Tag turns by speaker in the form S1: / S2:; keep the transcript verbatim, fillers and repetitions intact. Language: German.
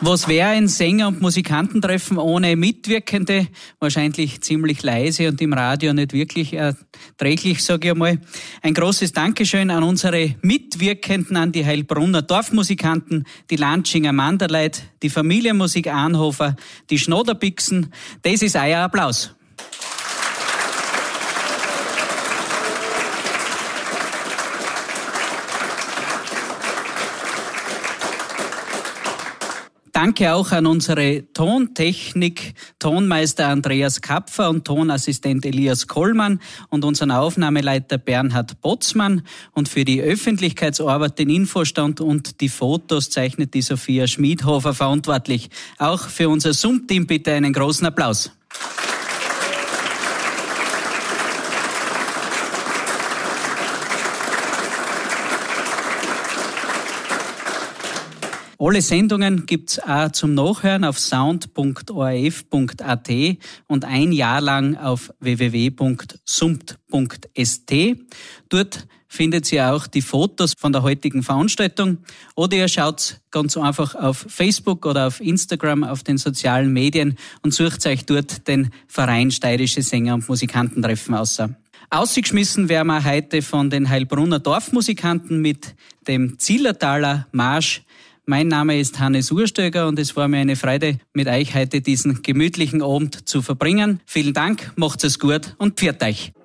S1: Was wäre ein Sänger- und Musikantentreffen ohne Mitwirkende? Wahrscheinlich ziemlich leise und im Radio nicht wirklich erträglich, sage ich einmal. Ein großes Dankeschön an unsere Mitwirkenden, an die Heilbrunner Dorfmusikanten, die Lanschinger Manderleit, die Familienmusik Anhofer, die Schnoderbixen. Das ist euer Applaus. Danke auch an unsere Tontechnik, Tonmeister Andreas Kapfer und Tonassistent Elias Kollmann und unseren Aufnahmeleiter Bernhard Botzmann. Und für die Öffentlichkeitsarbeit, den Infostand und die Fotos zeichnet die Sophia Schmiedhofer verantwortlich. Auch für unser Zoom-Team bitte einen großen Applaus. Alle Sendungen gibt's auch zum Nachhören auf sound punkt o r f punkt a t und ein Jahr lang auf w w w punkt sumpt punkt s t. Dort findet ihr auch die Fotos von der heutigen Veranstaltung. Oder ihr schaut ganz einfach auf Facebook oder auf Instagram, auf den sozialen Medien und sucht euch dort den Verein Steirische Sänger- und Musikantentreffen aus. Ausgeschmissen werden wir heute von den Heilbrunner Dorfmusikanten mit dem Zillertaler Marsch. Mein Name ist Hannes Urstöger und es war mir eine Freude, mit euch heute diesen gemütlichen Abend zu verbringen. Vielen Dank, macht's es gut und pfiat euch.